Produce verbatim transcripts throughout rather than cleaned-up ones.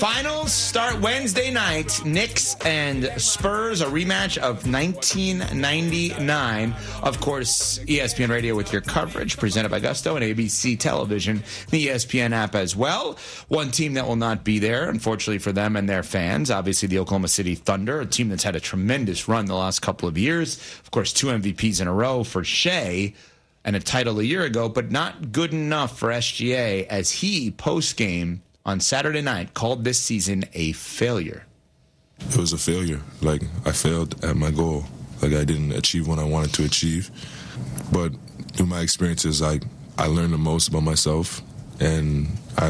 Finals start Wednesday night. Knicks and Spurs, a rematch of nineteen ninety-nine. Of course, E S P N Radio with your coverage, presented by Gusto and A B C Television, the E S P N app as well. One team that will not be there, unfortunately for them and their fans, obviously the Oklahoma City Thunder, a team that's had a tremendous run the last couple of years. Of course, two M V Ps in a row for Shea and a title a year ago, but not good enough for S G A as he, post-game, on Saturday night, called this season a failure. It was a failure. Like, I failed at my goal. Like, I didn't achieve what I wanted to achieve. But through my experiences, I, I learned the most about myself, and I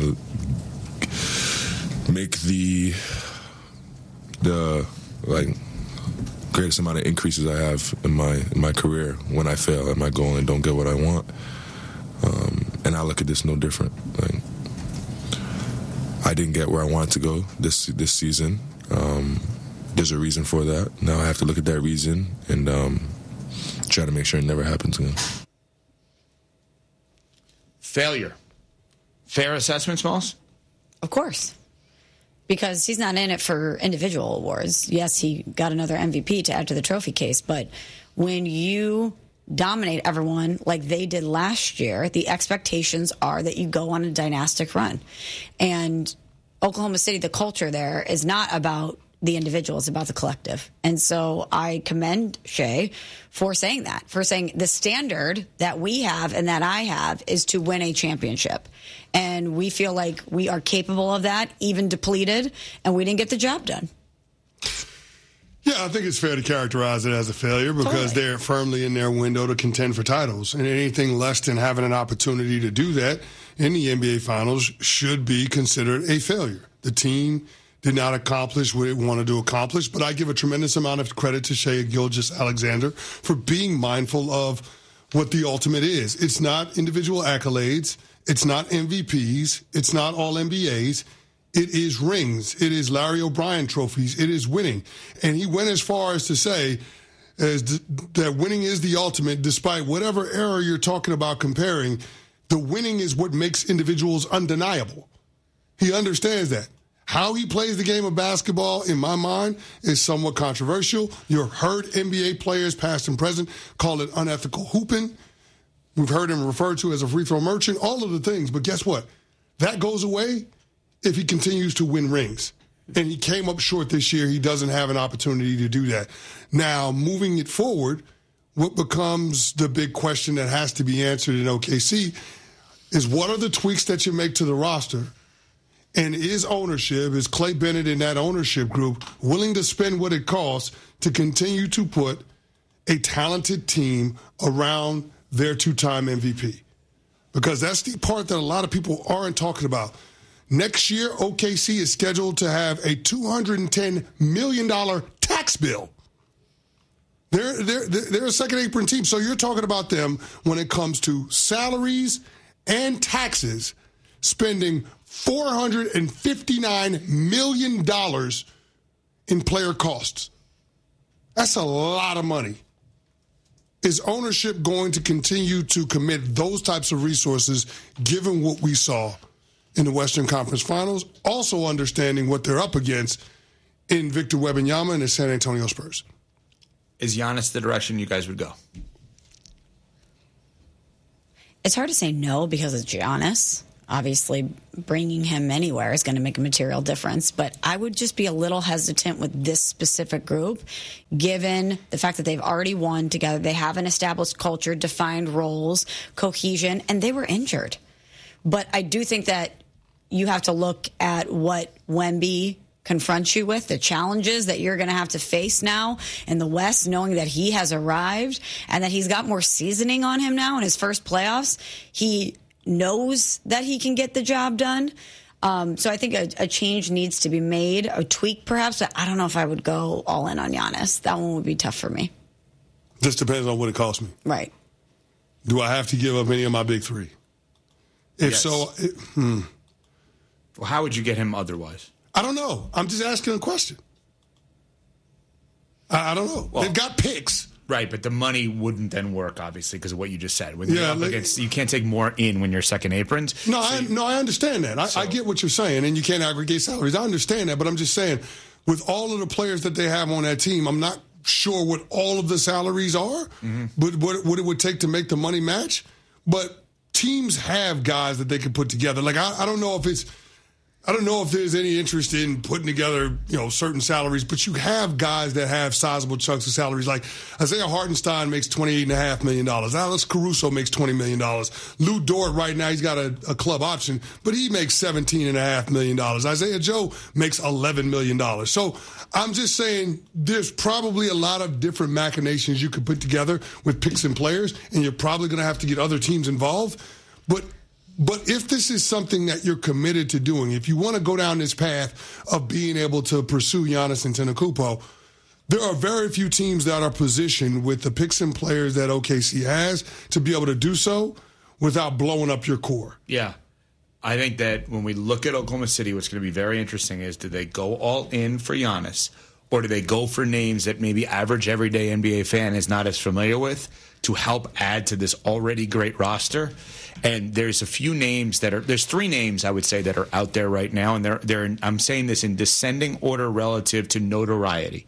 make the, the like, greatest amount of increases I have in my in my career when I fail at my goal and don't get what I want. Um, and I look at this no different. Like, I didn't get where I wanted to go this this season. Um, there's a reason for that. Now I have to look at that reason and um, try to make sure it never happens again. Failure. Fair assessment, Smalls? Of course. Because he's not in it for individual awards. Yes, he got another M V P to add to the trophy case, but when you dominate everyone like they did last year, the expectations are that you go on a dynastic run. And Oklahoma City, the culture there is not about the individual, it's about the collective. And so I commend Shea for saying that, for saying the standard that we have and that I have is to win a championship. And we feel like we are capable of that, even depleted, and we didn't get the job done. Yeah, I think it's fair to characterize it as a failure because totally. They're firmly in their window to contend for titles. And anything less than having an opportunity to do that in the N B A Finals should be considered a failure. The team did not accomplish what it wanted to accomplish, but I give a tremendous amount of credit to Shai Gilgeous-Alexander for being mindful of what the ultimate is. It's not individual accolades. It's not M V Ps. It's not all N B As. It is rings. It is Larry O'Brien trophies. It is winning. And he went as far as to say as th- that winning is the ultimate, despite whatever era you're talking about comparing. The winning is what makes individuals undeniable. He understands that. How he plays the game of basketball, in my mind, is somewhat controversial. You've heard N B A players, past and present, call it unethical hooping. We've heard him referred to as a free throw merchant, all of the things. But guess what? That goes away if he continues to win rings. And he came up short this year. He doesn't have an opportunity to do that. Now, moving it forward, what becomes the big question that has to be answered in O K C is what are the tweaks that you make to the roster? And is ownership, is Clay Bennett in that ownership group willing to spend what it costs to continue to put a talented team around their two-time M V P? Because that's the part that a lot of people aren't talking about. Next year, O K C is scheduled to have a two hundred ten million dollars tax bill. They're, they're, they're a second apron team. So you're talking about them when it comes to salaries and taxes, spending four hundred fifty-nine million dollars in player costs. That's a lot of money. Is ownership going to continue to commit those types of resources given what we saw in the Western Conference Finals, also understanding what they're up against in Victor Wembanyama and the San Antonio Spurs? Is Giannis the direction you guys would go? It's hard to say no because it's Giannis. Obviously, bringing him anywhere is going to make a material difference. But I would just be a little hesitant with this specific group, given the fact that they've already won together. They have an established culture, defined roles, cohesion, and they were injured. But I do think that you have to look at what Wemby confronts you with, the challenges that you're going to have to face now in the West, knowing that he has arrived and that he's got more seasoning on him now in his first playoffs. He knows that he can get the job done. Um, so I think a, a change needs to be made, a tweak perhaps, but I don't know if I would go all in on Giannis. That one would be tough for me. Just depends on what it costs me. Right. Do I have to give up any of my big three? If Yes. so, it, hmm. Well, how would you get him otherwise? I don't know. I'm just asking a question. I, I don't know. Well, They've got picks. Right, but the money wouldn't then work, obviously, because of what you just said. When Yeah, you're up like- against, you can't take more in when you're second aprons. No, So I, you- no, I understand that. I, I get what you're saying, and you can't aggregate salaries. I understand that, but I'm just saying, with all of the players that they have on that team, I'm not sure what all of the salaries are, Mm-hmm. but what, what it would take to make the money match. But teams have guys that they can put together. Like, I, I don't know if it's, I don't know if there's any interest in putting together, you know, certain salaries, but you have guys that have sizable chunks of salaries. Like Isaiah Hartenstein makes twenty-eight point five million dollars. Alex Caruso makes twenty million dollars. Lou Dort right now, he's got a, a club option, but he makes seventeen point five million dollars. Isaiah Joe makes eleven million dollars. So I'm just saying there's probably a lot of different machinations you could put together with picks and players, and you're probably going to have to get other teams involved. But But if this is something that you're committed to doing, if you want to go down this path of being able to pursue Giannis Antetokounmpo, there are very few teams that are positioned with the picks and players that O K C has to be able to do so without blowing up your core. Yeah. I think that when we look at Oklahoma City, what's going to be very interesting is do they go all in for Giannis, or do they go for names that maybe average everyday N B A fan is not as familiar with to help add to this already great roster? And there's a few names that are, there's three names I would say that are out there right now, and they're, they're I'm saying this in descending order relative to notoriety.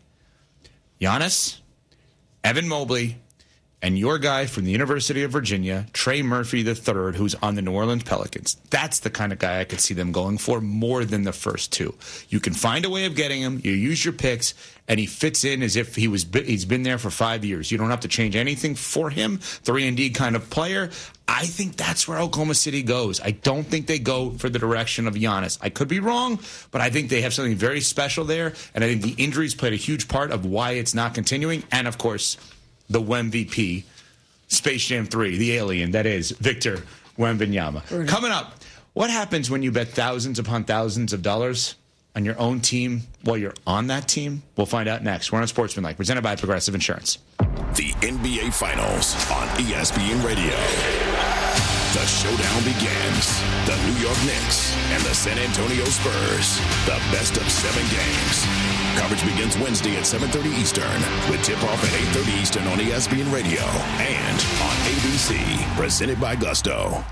Giannis, Evan Mobley, and your guy from the University of Virginia, Trey Murphy the third, who's on the New Orleans Pelicans. That's the kind of guy I could see them going for more than the first two. You can find a way of getting him. You use your picks, and he fits in as if he was he's been there for five years. You don't have to change anything for him. three and D kind of player. I think that's where Oklahoma City goes. I don't think they go for the direction of Giannis. I could be wrong, but I think they have something very special there, and I think the injuries played a huge part of why it's not continuing. And, of course, the W E M V P, Space Jam three, the alien, that is Victor Wembanyama. Coming up, what happens when you bet thousands upon thousands of dollars on your own team while you're on that team? We'll find out next. We're on Sportsmanlike, presented by Progressive Insurance. The N B A Finals on E S P N Radio. The showdown begins. The New York Knicks and the San Antonio Spurs. The best of seven games. Coverage begins Wednesday at seven thirty Eastern with tip-off at eight thirty Eastern on E S P N Radio and on A B C. Presented by Gusto.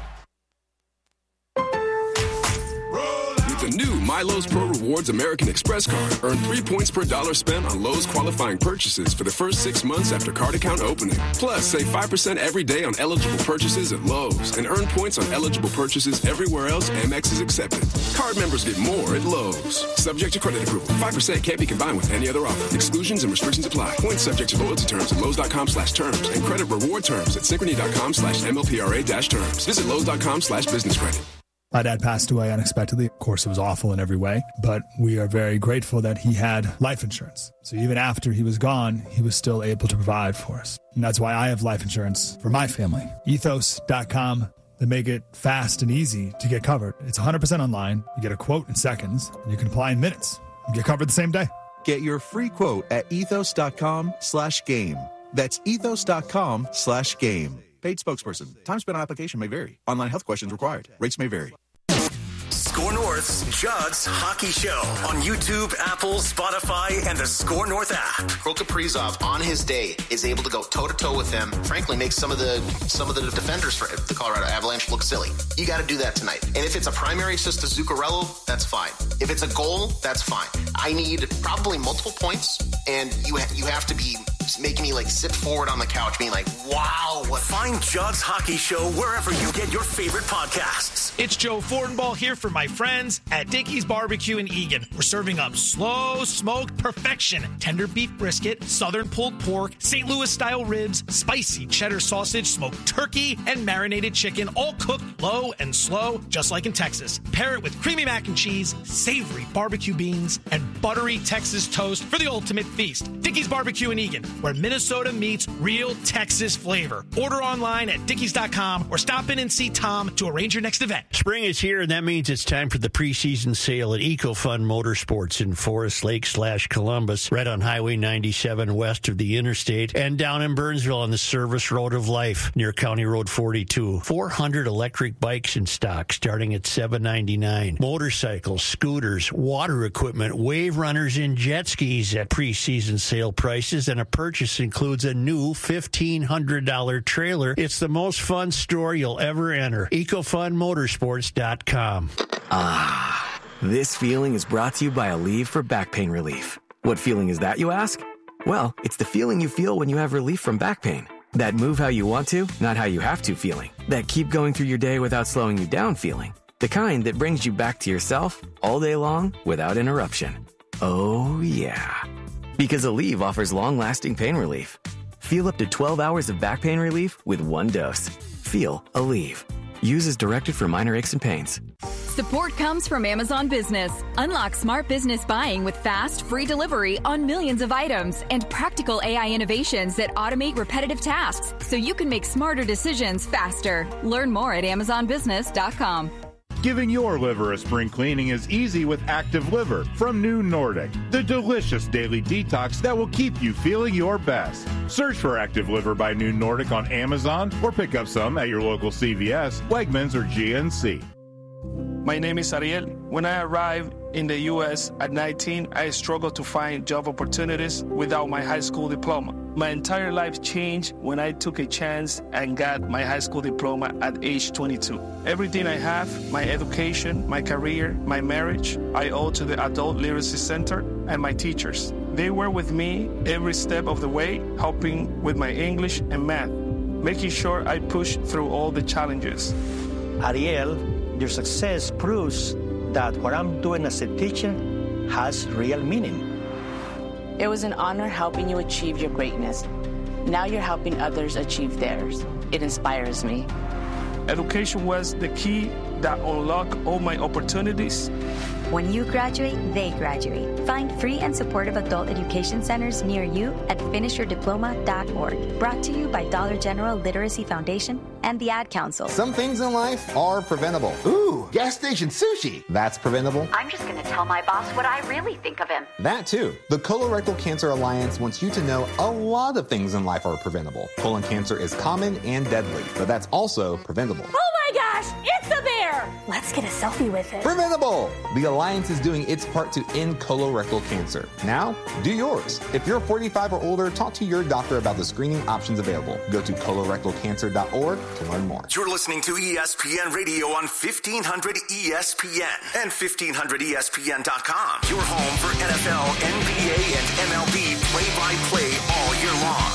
The new MyLowe's Pro Rewards American Express card. Earn three points per dollar spent on Lowe's qualifying purchases for the first six months after card account opening. Plus, save five percent every day on eligible purchases at Lowe's and earn points on eligible purchases everywhere else Amex is accepted. Card members get more at Lowe's. Subject to credit approval. five percent can't be combined with any other offer. Exclusions and restrictions apply. Points subject to loyalty terms at Lowe's.com slash terms and credit reward terms at Synchrony.com slash MLPRA dash terms. Visit Lowe's.com slash business credit. My dad passed away unexpectedly. Of course, it was awful in every way, but we are very grateful that he had life insurance. So even after he was gone, he was still able to provide for us. And that's why I have life insurance for my family. Ethos dot com. They make it fast and easy to get covered. It's one hundred percent online. You get a quote in seconds. And you can apply in minutes. You get covered the same day. Get your free quote at ethos.com slash game. That's ethos.com slash game. Paid spokesperson. Time spent on application may vary. Online health questions required. Rates may vary. Score North's Judd's Hockey Show on YouTube, Apple, Spotify, and the Score North app. Kirill Kaprizov, on his day, is able to go toe-to-toe with him. Frankly, makes some of the some of the defenders for the Colorado Avalanche look silly. You got to do that tonight. And if it's a primary assist to Zuccarello, that's fine. If it's a goal, that's fine. I need probably multiple points, and you ha- you have to be making me like sit forward on the couch, being like, wow. What? Find Judd's Hockey Show wherever you get your favorite podcasts. It's Joe Fortenbaugh here for my friends at Dickey's Barbecue in Eagan. We're serving up slow smoked perfection, tender beef brisket, southern pulled pork, Saint Louis style ribs, spicy cheddar sausage, smoked turkey, and marinated chicken, all cooked low and slow, just like in Texas. Pair it with creamy mac and cheese, savory barbecue beans, and buttery Texas toast for the ultimate feast. Dickey's Barbecue in Eagan, where Minnesota meets real Texas flavor. Order online at dickies dot com or stop in and see Tom to arrange your next event. Spring is here, and that means it's time for the preseason sale at EcoFun Motorsports in Forest Lake slash Columbus, right on Highway ninety-seven west of the interstate, and down in Burnsville on the Service Road of Life near County Road forty-two. four hundred electric bikes in stock starting at seven ninety-nine. Motorcycles, scooters, water equipment, wave runners, and jet skis at preseason sale prices, and a purchase purchase includes a new fifteen hundred dollars trailer. It's the most fun store you'll ever enter. eco fun motorsports dot com. Ah, this feeling is brought to you by Aleve for back pain relief. What feeling is that, you ask? Well, it's the feeling you feel when you have relief from back pain. That move how you want to, not how you have to feeling. That keep going through your day without slowing you down feeling. The kind that brings you back to yourself all day long without interruption. Oh, yeah. Because Aleve offers long-lasting pain relief. Feel up to twelve hours of back pain relief with one dose. Feel Aleve. Use as directed for minor aches and pains. Support comes from Amazon Business. Unlock smart business buying with fast, free delivery on millions of items and practical A I innovations that automate repetitive tasks so you can make smarter decisions faster. Learn more at amazon business dot com. Giving your liver a spring cleaning is easy with Active Liver from New Nordic, the delicious daily detox that will keep you feeling your best. Search for Active Liver by New Nordic on Amazon or pick up some at your local C V S, Wegmans, or G N C. My name is Ariel. When I arrived in the U S at nineteen, I struggled to find job opportunities without my high school diploma. My entire life changed when I took a chance and got my high school diploma at age twenty-two. Everything I have, my education, my career, my marriage, I owe to the Adult Literacy Center and my teachers. They were with me every step of the way, helping with my English and math, making sure I pushed through all the challenges. Ariel, your success proves that what I'm doing as a teacher has real meaning. It was an honor helping you achieve your greatness. Now you're helping others achieve theirs. It inspires me. Education was the key that unlocked all my opportunities. When you graduate, they graduate. Find free and supportive adult education centers near you at finish your diploma dot org. Brought to you by Dollar General Literacy Foundation and the Ad Council. Some things in life are preventable. Ooh, gas station sushi. That's preventable. I'm just going to tell my boss what I really think of him. That too. The Colorectal Cancer Alliance wants you to know a lot of things in life are preventable. Colon cancer is common and deadly, but that's also preventable. Oh my gosh, it's a bear! Let's get a selfie with it. Preventable! The Alliance is doing its part to end colorectal cancer. Now, do yours. If you're forty-five or older, talk to your doctor about the screening options available. Go to colorectal cancer dot org to learn more. You're listening to E S P N Radio on fifteen hundred E S P N and fifteen hundred E S P N dot com. Your home for N F L, N B A, and M L B play-by-play all year long.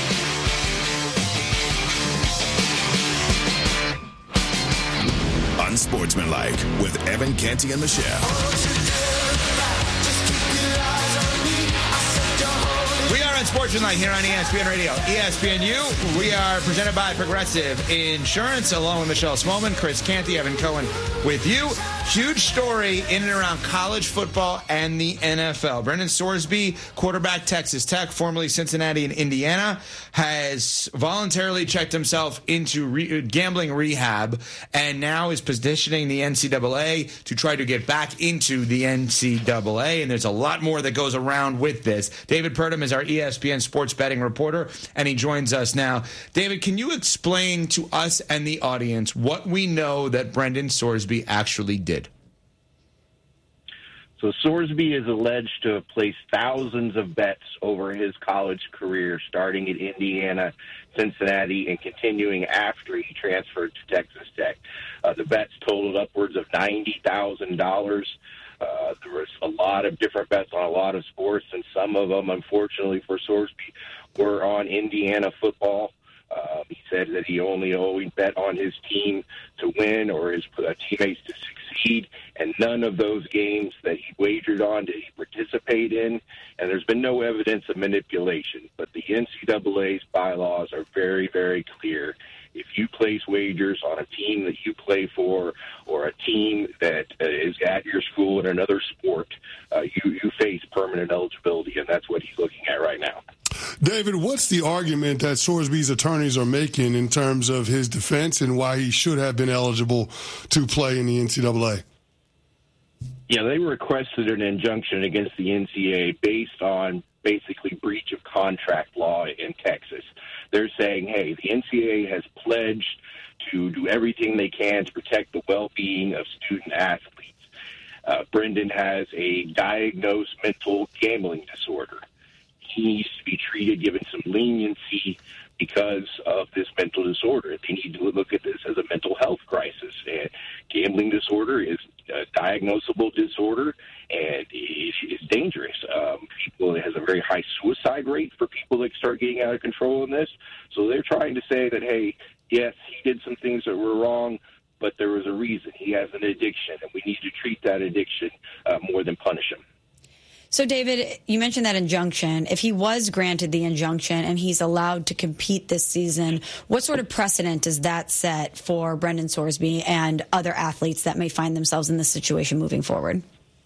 Unsportsmanlike with Evan Canty and Michelle. We are Unsportsmanlike here on E S P N Radio. E S P N U, we are presented by Progressive Insurance, along with Michelle Smolman, Chris Canty, Evan Cohen with you. Huge story in and around college football and the N F L. Brendan Sorsby, quarterback, Texas Tech, formerly Cincinnati and Indiana, has voluntarily checked himself into re- gambling rehab and now is positioning the N C double A to try to get back into the N C double A. And there's a lot more that goes around with this. David Purdom is our E S P N sports betting reporter, and he joins us now. David, can you explain to us and the audience what we know that Brendan Sorsby actually did? So Sorsby is alleged to have placed thousands of bets over his college career, starting at Indiana, Cincinnati, and continuing after he transferred to Texas Tech. Uh, the bets totaled upwards of ninety thousand dollars. Uh, there was a lot of different bets on a lot of sports, and some of them, unfortunately for Sorsby, were on Indiana football. Um, he said that he only always bet on his team to win or his uh, teammates to succeed, and none of those games that he wagered on did he participate in, and there's been no evidence of manipulation. But the N C double A's bylaws are very, very clear. If you place wagers on a team that you play for or a team that uh, is at your school in another sport, uh, you, you face permanent eligibility, and that's what he's looking at right now. David, what's the argument that Sorsby's attorneys are making in terms of his defense and why he should have been eligible to play in the N C double A? Yeah, they requested an injunction against the N C double A based on basically breach of contract law in Texas. They're saying, hey, the N C double A has pledged to do everything they can to protect the well-being of student athletes. Uh, Brendan has a diagnosed mental gambling disorder. he needs to be treated, given some leniency because of this mental disorder. They need to look at this as a mental health crisis. And gambling disorder is a diagnosable disorder, and it is dangerous. Um, people, it has a very high suicide rate for people that start getting out of control in this. So they're trying to say that, hey, yes, he did some things that were wrong, but there was a reason. He has an addiction, and we need to treat that addiction uh, more than punish him. So, David, you mentioned that injunction. If he was granted the injunction and he's allowed to compete this season, what sort of precedent does that set for Brendan Sorsby and other athletes that may find themselves in this situation moving forward?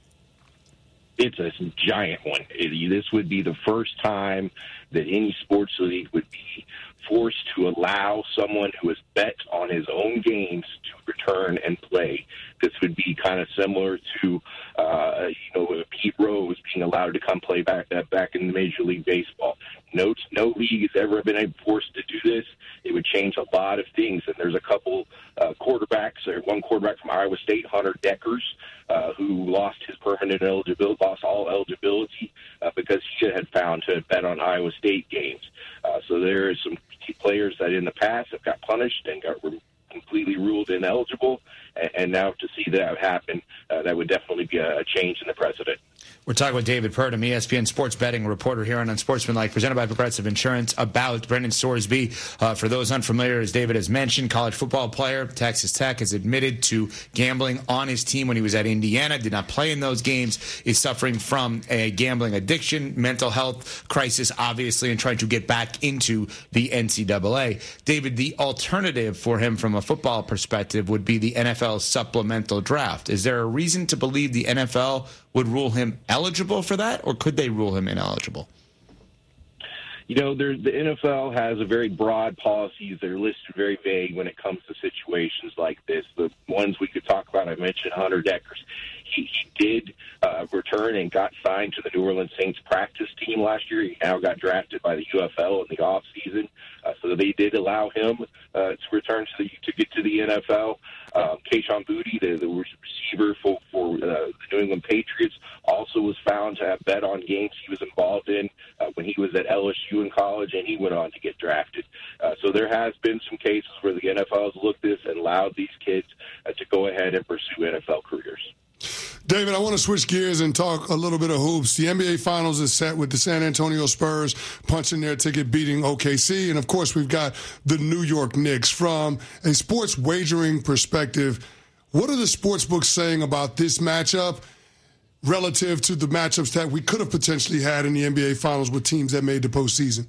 It's a giant one. It, this would be the first time that any sports league would be forced to allow someone who has bet on his own games to return and play. This would be kind of similar to, uh, you know, Pete Rose being allowed to come play back uh, back in Major League Baseball. No, no league has ever been forced to do this. It would change a lot of things. And there's a couple uh, quarterbacks, or one quarterback from Iowa State, Hunter Deckers, uh, who lost his permanent eligibility, lost all eligibility uh, because he had found to bet on Iowa State games. Uh, so there are some players that in the past have got punished and got re- completely ruled ineligible, and, and now to see that happen, uh, that would definitely be a, a change in the precedent. We're talking with David Purdom, E S P N sports betting reporter here on Unsportsmanlike, presented by Progressive Insurance, about Brendan Sorsby. Uh, for those unfamiliar, as David has mentioned, college football player, Texas Tech, has admitted to gambling on his team when he was at Indiana, did not play in those games, is suffering from a gambling addiction, mental health crisis, obviously, and trying to get back into the N C double A. David, the alternative for him from a football perspective would be the N F L supplemental draft. Is there a reason to believe the N F L would rule him eligible for that, or could they rule him ineligible? You know, there, the N F L has a very broad policies. They're listed very vague when it comes to situations like this. The ones we could talk about, I mentioned Hunter Deckers. He, he did uh, return and got signed to the New Orleans Saints practice team last year. He now got drafted by the U F L in the offseason. Uh, so they did allow him uh, to return to the, to get to the N F L. Um, Kayshon Boutte, the, the receiver for, for uh, the New England Patriots, also was found to have bet on games he was involved in uh, when he was at L S U in college, and he went on to get drafted. Uh, so there has been some cases where the N F L has looked at this and allowed these kids uh, to go ahead and pursue N F L careers. David, I want to switch gears and talk a little bit of hoops. The N B A Finals is set with the San Antonio Spurs punching their ticket, beating O K C. And, of course, we've got the New York Knicks. From a sports wagering perspective, what are the sports books saying about this matchup relative to the matchups that we could have potentially had in the N B A Finals with teams that made the postseason?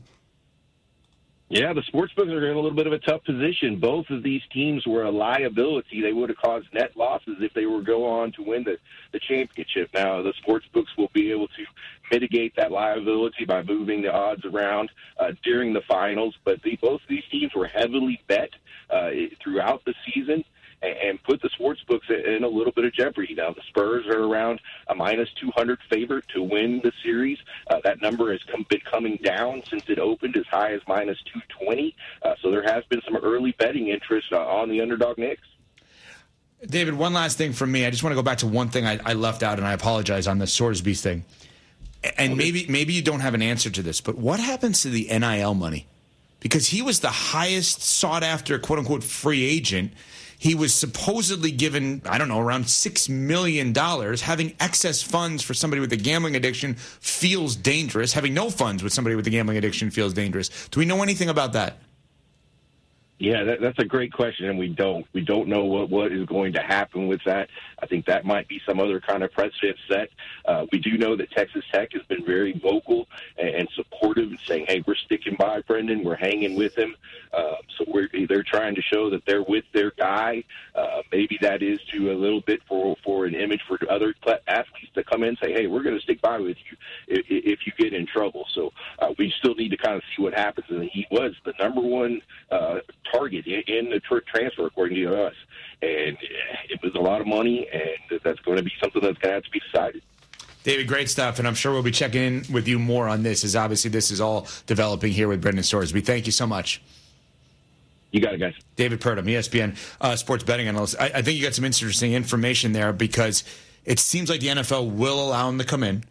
Yeah, the sportsbooks are in a little bit of a tough position. Both of these teams were a liability. They would have caused net losses if they were go on to win the, the championship. Now, the sportsbooks will be able to mitigate that liability by moving the odds around uh, during the finals. But the, both of these teams were heavily bet uh, throughout the season, and put the sports books in a little bit of jeopardy. Now, the Spurs are around a minus two hundred favorite to win the series. Uh, that number has come, been coming down since it opened as high as minus two twenty. Uh, so there has been some early betting interest uh, on the underdog Knicks. David, one last thing from me. I just want to go back to one thing I, I left out, and I apologize on the Sorsby thing. And okay. maybe maybe you don't have an answer to this, but what happens to the N I L money? Because he was the highest sought-after, quote-unquote, free agent. He was supposedly given, I don't know, around six million dollars. Having excess funds for somebody with a gambling addiction feels dangerous. Having no funds with somebody with a gambling addiction feels dangerous. Do we know anything about that? Yeah, that, that's a great question, and we don't. We don't know what, what is going to happen with that. I think that might be some other kind of precedent set. Uh, we do know that Texas Tech has been very vocal and, and supportive and saying, hey, we're sticking by Brendan. We're hanging with him. Uh, so we're, they're trying to show that they're with their guy. Uh, maybe that is to a little bit for, for an image for other athletes to come in and say, hey, we're going to stick by with you if, if you get in trouble. So uh, we still need to kind of see what happens. And he was the number one uh, target in, in the tr- transfer, according to us. And it was a lot of money, and that's going to be something that's going to have to be decided. David, great stuff, and I'm sure we'll be checking in with you more on this, as obviously this is all developing here with Brendan Sorsby. Thank you so much. You got it, guys. David Purdom, E S P N uh, sports betting analyst. I, I think you got some interesting information there, because it seems like the N F L will allow him to come in,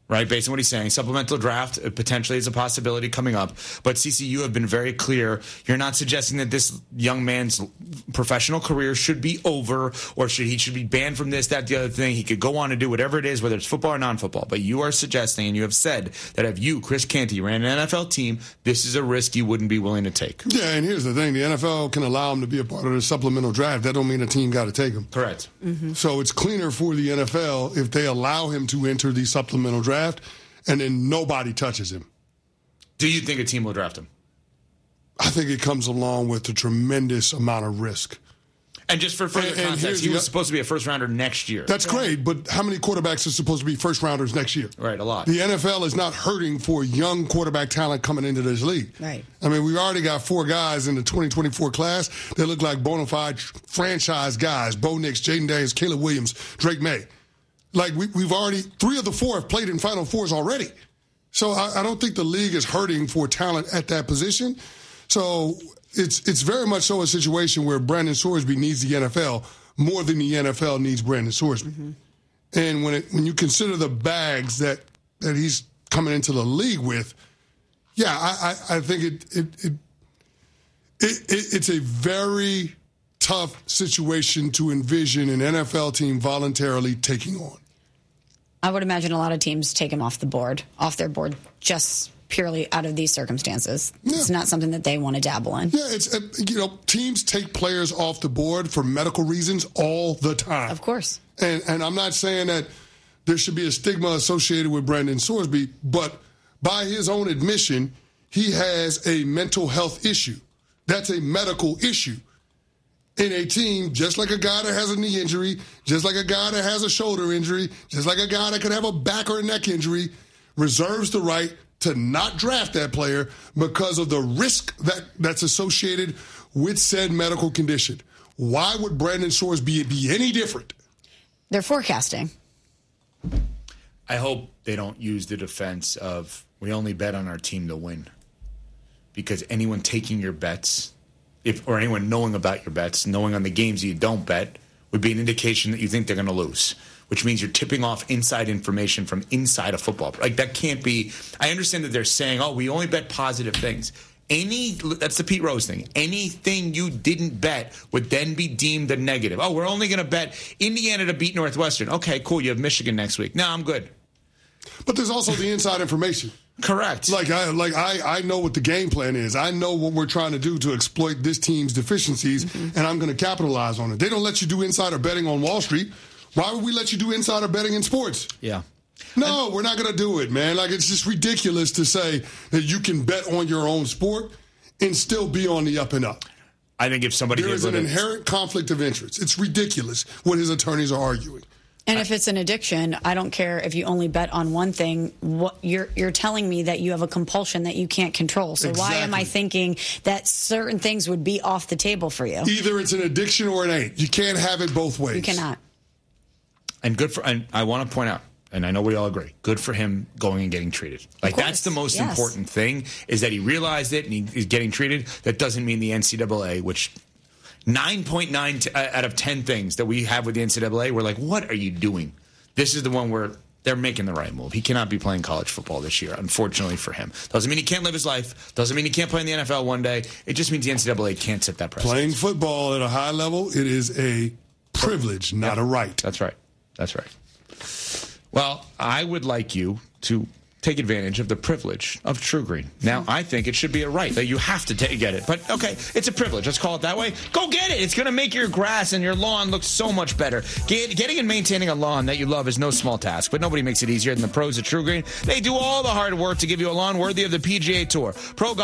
right, based on what he's saying. Supplemental draft potentially is a possibility coming up. But, CeCe, you have been very clear. You're not suggesting that this young man's professional career should be over or should he should be banned from this, that, the other thing. He could go on and do whatever it is, whether it's football or non-football. But you are suggesting, and you have said, that if you, Chris Canty, ran an N F L team, this is a risk you wouldn't be willing to take. Yeah, and here's the thing. The N F L can allow him to be a part of the supplemental draft. That don't mean a team got to take him. Correct. Mm-hmm. So it's cleaner for the N F L if they allow him to enter the supplemental draft and then nobody touches him. Do you think a team will draft him? I think it comes along with a tremendous amount of risk. And just for further And- and context, here's he the- was supposed to be a first-rounder next year. That's great, but how many quarterbacks are supposed to be first-rounders next year? Right, a lot. The N F L is not hurting for young quarterback talent coming into this league. Right. I mean, we've already got four guys in the twenty twenty-four class that look like bona fide franchise guys. Bo Nix, Jaden Daniels, Caleb Williams, Drake May. Like, we, we've already, three of the four have played in Final Fours already. So I, I don't think the league is hurting for talent at that position. So it's it's very much so a situation where Brandon Sorsby needs the N F L more than the N F L needs Brandon Sorsby. Mm-hmm. And when it, when you consider the bags that, that he's coming into the league with, yeah, I, I, I think it it, it it it it's a very tough situation to envision an N F L team voluntarily taking on. I would imagine a lot of teams take him off the board, off their board, just purely out of these circumstances. Yeah. It's not something that they want to dabble in. Yeah, it's uh, you know, teams take players off the board for medical reasons all the time. Of course. And and I'm not saying that there should be a stigma associated with Brandon Sorsby, but by his own admission, he has a mental health issue. That's a medical issue. In a team, just like a guy that has a knee injury, just like a guy that has a shoulder injury, just like a guy that could have a back or a neck injury, reserves the right to not draft that player because of the risk that, that's associated with said medical condition. Why would Brandon Sorsby be any different? They're forecasting. I hope they don't use the defense of, we only bet on our team to win. Because anyone taking your bets, if or anyone knowing about your bets, knowing on the games you don't bet, would be an indication that you think they're going to lose, which means you're tipping off inside information from inside a football. Like, that can't be. I understand that they're saying, oh, we only bet positive things. Any, that's the Pete Rose thing. Anything you didn't bet would then be deemed a negative. Oh, we're only going to bet Indiana to beat Northwestern. Okay, cool. You have Michigan next week. No, I'm good. But there's also the inside information. Correct. Like I like I, I know what the game plan is. I know what we're trying to do to exploit this team's deficiencies, mm-hmm. and I'm going to capitalize on it. They don't let you do insider betting on Wall Street. Why would we let you do insider betting in sports? Yeah. No, and we're not going to do it, man. Like, it's just ridiculous to say that you can bet on your own sport and still be on the up and up. I think if somebody there is an inherent conflict of interest. It's ridiculous what his attorneys are arguing. And if it's an addiction, I don't care if you only bet on one thing. What you're you're telling me that you have a compulsion that you can't control. So Exactly. why am I thinking that certain things would be off the table for you? Either it's an addiction or it ain't. You can't have it both ways. You cannot. And good for, and I want to point out, and I know we all agree, good for him going and getting treated. Like, that's the most yes. important thing, is that he realized it and he, he's getting treated. That doesn't mean the N C double A, which nine point nine t- out of ten things that we have with the N C double A, we're like, what are you doing? This is the one where they're making the right move. He cannot be playing college football this year, unfortunately for him. Doesn't mean he can't live his life. Doesn't mean he can't play in the N F L one day. It just means the N C double A can't set that precedent. Playing football at a high level, it is a privilege, not yeah. a right. That's right. That's right. Well, I would like you to take advantage of the privilege of True Green. Now, I think it should be a right that you have to t- get it. But, okay, it's a privilege. Let's call it that way. Go get it. It's going to make your grass and your lawn look so much better. Get, getting and maintaining a lawn that you love is no small task, but nobody makes it easier than the pros at True Green. They do all the hard work to give you a lawn worthy of the P G A Tour. Pro